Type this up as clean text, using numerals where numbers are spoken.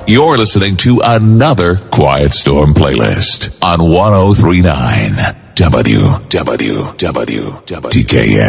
You're listening to another Quiet Storm playlist on 103.9 WWWTKN.